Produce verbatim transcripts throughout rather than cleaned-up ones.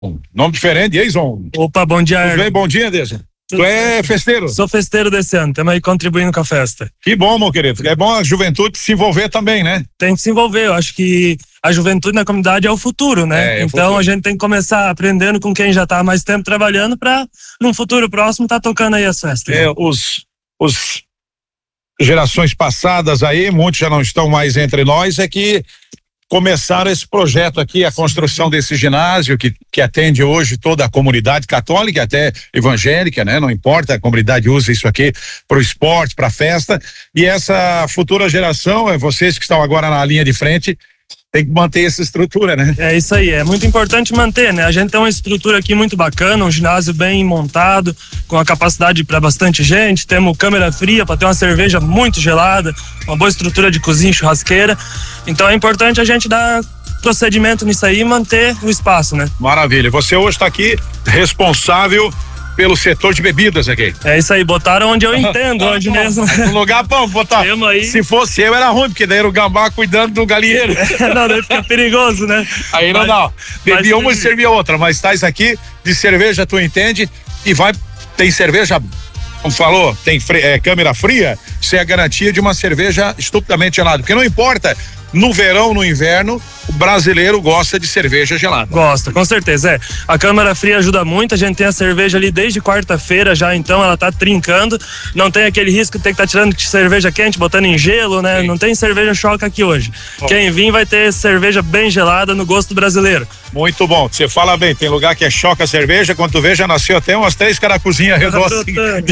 Nome diferente, Jason. Opa, bom dia. Tudo bem? Bom dia, Jason. Tu é festeiro? Sou festeiro desse ano, estamos aí contribuindo com a festa. Que bom, meu querido. É bom a juventude se envolver também, né? Tem que se envolver, eu acho que a juventude na comunidade é o futuro, né? É, é então futuro. A gente tem que começar aprendendo com quem já está há mais tempo trabalhando para num futuro próximo tá tocando aí as festas. É, os, os gerações passadas aí, muitos já não estão mais entre nós, é que começaram esse projeto aqui, a construção desse ginásio que, que atende hoje toda a comunidade católica, até evangélica, né? Não importa, a comunidade usa isso aqui para o esporte, para a festa, e essa futura geração, é vocês que estão agora na linha de frente, tem que manter essa estrutura, né? É isso aí, é muito importante manter, né? A gente tem uma estrutura aqui muito bacana, um ginásio bem montado, com a capacidade para bastante gente, temos câmera fria para ter uma cerveja muito gelada, uma boa estrutura de cozinha, churrasqueira, então é importante a gente dar procedimento nisso aí e manter o espaço, né? Maravilha, você hoje está aqui responsável pelo setor de bebidas aqui. É isso aí, botaram onde eu entendo, onde mesmo. No lugar bom, botar. Aí. Se fosse eu, era ruim, porque daí era o gambá cuidando do galinheiro. É, não, daí fica perigoso, né? Aí não, não. Bebia uma e servia outra, mas tais aqui de cerveja, tu entende, e vai, tem cerveja, como falou, tem fre, é, câmera fria, isso é a garantia de uma cerveja estupidamente gelada, porque não importa, no verão, no inverno, o brasileiro gosta de cerveja gelada. Gosta, com certeza, é. A câmara fria ajuda muito, a gente tem a cerveja ali desde quarta-feira já, então ela tá trincando, não tem aquele risco de ter que estar tá tirando cerveja quente, botando em gelo, né? Sim. Não tem cerveja choca aqui hoje. Bom. Quem vir vai ter cerveja bem gelada no gosto brasileiro. Muito bom, você fala bem, tem lugar que é choca a cerveja, quando tu vê já nasceu até umas três caracuzinhas redondas.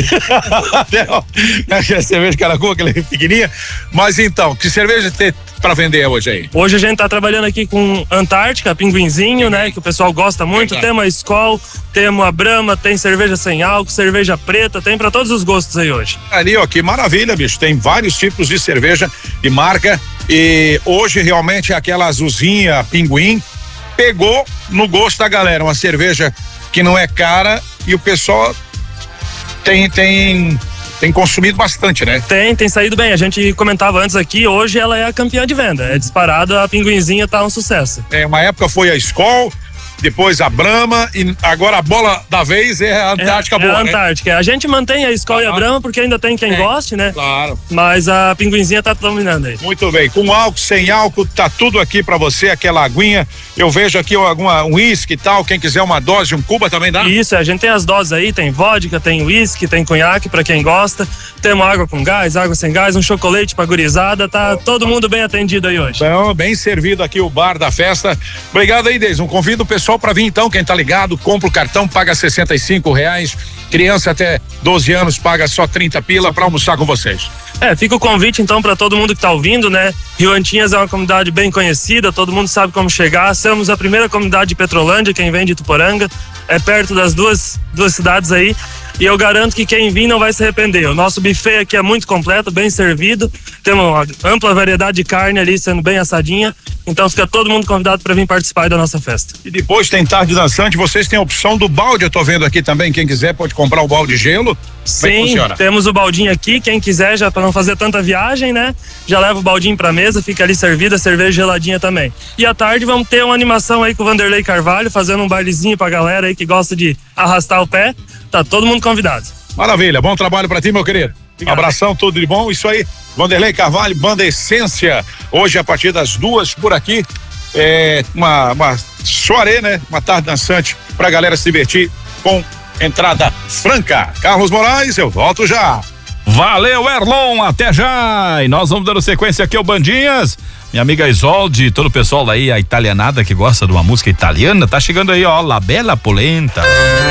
A cerveja caracu, aquela pequenininha. Mas então, que cerveja tem para vender hoje aí? Hoje a gente tá trabalhando aqui com Antártica, Pinguinzinho, né? Que o pessoal gosta muito. Legal. Temos a Skol, temos a Brahma, tem cerveja sem álcool, cerveja preta, tem para todos os gostos aí hoje. Ali, ó, que maravilha, bicho. Tem vários tipos de cerveja de marca e hoje realmente aquela azulzinha Pinguim pegou no gosto da galera. Uma cerveja que não é cara e o pessoal tem, tem Tem consumido bastante, né? Tem, tem saído bem. A gente comentava antes aqui, hoje ela é a campeã de venda. É disparada, a Pinguinzinha tá um sucesso. É, uma época foi a Skol, depois a Brahma e agora a bola da vez é a Antártica é, boa, é a Antártica. Né? A gente mantém a Skol ah, e a Brahma porque ainda tem quem é, goste, né? Claro. Mas a Pinguinzinha tá dominando aí. Muito bem. Com álcool, sem álcool, tá tudo aqui pra você, aquela aguinha. Eu vejo aqui alguma um uísque e tal, quem quiser uma dose, um cuba também dá? Isso, a gente tem as doses aí, tem vodka, tem uísque, tem conhaque pra quem gosta. Temos água com gás, água sem gás, um chocolate pra gurizada, tá oh. todo mundo bem atendido aí hoje. Então, bem servido aqui o bar da festa. Obrigado aí, Deison. Convido o pessoal pra vir então, quem tá ligado, compra o cartão, paga sessenta e cinco reais. Criança até doze anos paga só trinta pila pra almoçar com vocês. É, fica o convite então para todo mundo que tá ouvindo, né? Rio Antinhas é uma comunidade bem conhecida, todo mundo sabe como chegar. Somos a primeira comunidade de Petrolândia, quem vem de Ituporanga, é perto das duas, duas cidades aí. E eu garanto que quem vir não vai se arrepender. O nosso buffet aqui é muito completo, bem servido. Temos uma ampla variedade de carne ali sendo bem assadinha. Então fica todo mundo convidado para vir participar da nossa festa. E depois tem tarde dançante, vocês têm a opção do balde, eu tô vendo aqui também, quem quiser pode comprar o balde de gelo. Sim, temos o baldinho aqui, quem quiser já para não fazer tanta viagem, né? Já leva o baldinho pra mesa, fica ali servida, cerveja geladinha também. E à tarde vamos ter uma animação aí com o Vanderlei Carvalho, fazendo um bailezinho pra galera aí que gosta de arrastar o pé. Tá todo mundo convidado. Maravilha, bom trabalho pra ti, meu querido. Obrigado. Abração, tudo de bom, isso aí. Vanderlei Carvalho, Banda Essência, hoje a partir das duas por aqui, é uma, uma soirée, né? Uma tarde dançante pra galera se divertir com entrada franca. Carlos Moraes, eu volto já. Valeu, Erlon, até já. E nós vamos dando sequência aqui ao Bandinhas. Minha amiga Isolde, todo o pessoal aí, a italianada que gosta de uma música italiana, tá chegando aí, ó, La Bella Polenta.